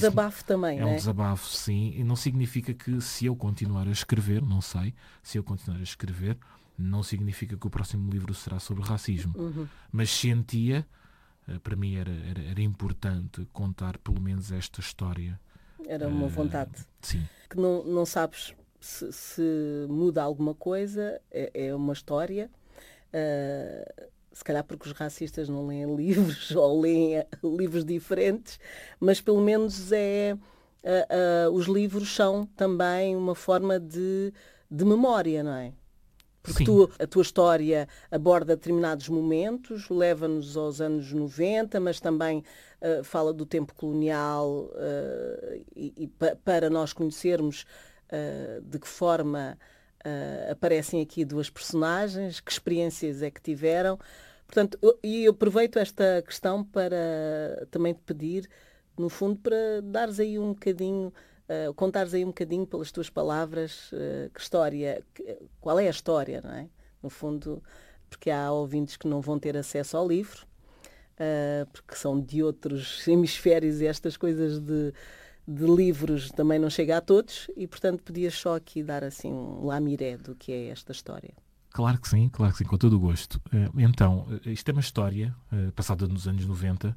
desabafo também, é não um é? desabafo, sim, e não significa que se eu continuar a escrever, não sei, se eu continuar a escrever, não significa que o próximo livro será sobre racismo. Uhum. Mas sentia, para mim era importante contar pelo menos esta história. Era uma vontade. Sim, Que não sabes se muda alguma coisa, é uma história. Se calhar porque os racistas não leem livros ou leem livros diferentes, mas pelo menos os livros são também uma forma de memória, não é? Porque sim, a tua história aborda determinados momentos, leva-nos aos anos 90, mas também fala do tempo colonial para nós conhecermos de que forma aparecem aqui duas personagens, que experiências é que tiveram. Portanto, eu aproveito esta questão para também te pedir, no fundo, para dares aí um bocadinho, contares aí um bocadinho pelas tuas palavras, que história, qual é a história, não é? No fundo, porque há ouvintes que não vão ter acesso ao livro, porque são de outros hemisférios e estas coisas de livros também não chega a todos e, portanto, podias só aqui dar assim um lamiré do que é esta história. claro que sim, com todo o gosto. Então, isto é uma história passada nos anos 90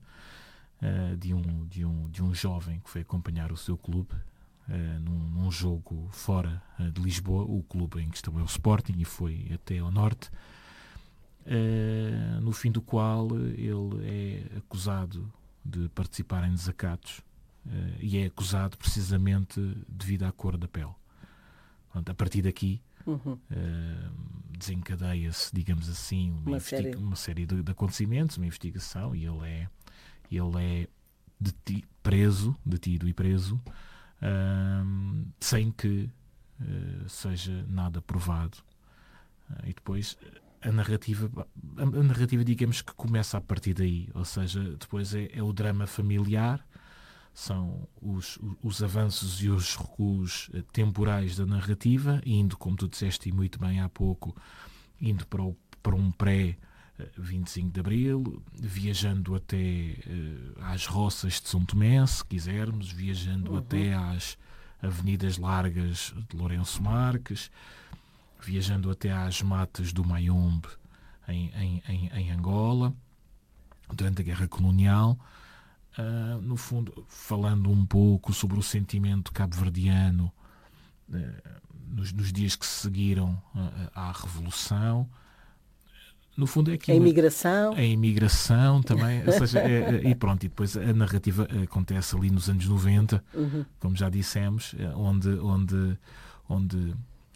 de um jovem que foi acompanhar o seu clube num jogo fora de Lisboa. O clube em questão é o Sporting e foi até ao norte, no fim do qual ele é acusado de participar em desacatos e é acusado precisamente devido à cor da pele. Portanto, a partir daqui desencadeia-se, digamos assim, uma série de acontecimentos, uma investigação, e ele é detido e preso sem que seja nada provado. E depois a narrativa, digamos que começa a partir daí, ou seja, depois é o drama familiar, são os avanços e os recuos temporais da narrativa, indo, como tu disseste muito bem há pouco, indo para um pré-25 de Abril, viajando até às roças de São Tomé, se quisermos, viajando até às avenidas largas de Lourenço Marques, viajando até às matas do Mayombe em Angola, durante a Guerra Colonial. No fundo, falando um pouco sobre o sentimento cabo-verdiano nos dias que se seguiram à Revolução. No fundo é aqui A imigração também, ou seja, e pronto, e depois a narrativa acontece ali nos anos 90, como já dissemos, onde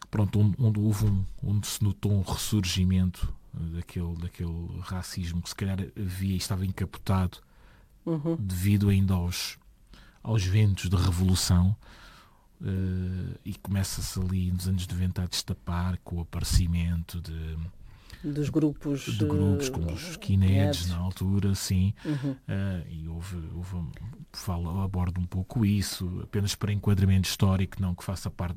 se notou um ressurgimento daquele racismo que se calhar havia e estava encapotado devido ainda aos ventos da Revolução, e começa-se ali nos anos 90 a destapar com o aparecimento dos grupos como os skinheads na altura, sim. E aborda um pouco isso, apenas para enquadramento histórico, não que faça parte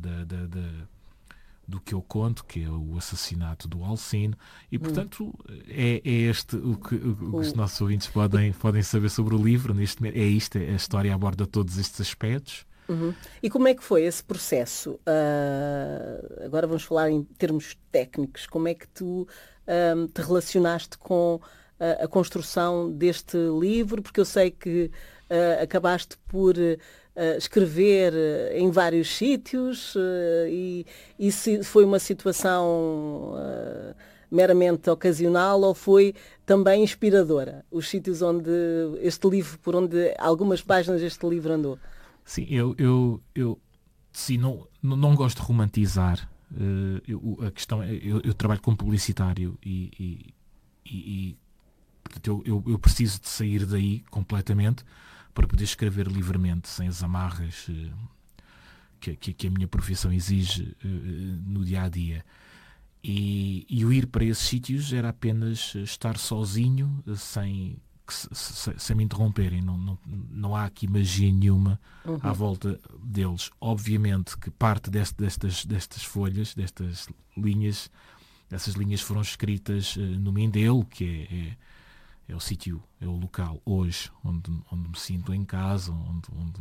do que eu conto, que é o assassinato do Alcino, e portanto é este o que os nossos ouvintes podem saber sobre o livro. Neste momento é isto, a história aborda todos estes aspectos. E como é que foi esse processo? Agora vamos falar em termos técnicos. Como é que tu te relacionaste com a construção deste livro? Porque eu sei que acabaste por escrever em vários sítios e se foi uma situação meramente ocasional ou foi também inspiradora? Os sítios onde por onde algumas páginas deste livro andou? Sim, eu sim, não gosto de romantizar. A questão é, eu trabalho como publicitário e portanto, eu preciso de sair daí completamente para poder escrever livremente, sem as amarras que a minha profissão exige no dia-a-dia. E o ir para esses sítios era apenas estar sozinho, sem me interromperem. Não há aqui magia nenhuma à volta deles. Obviamente que parte destas folhas, essas linhas foram escritas no Mindelo, que é o sítio, é o local hoje onde me sinto em casa, onde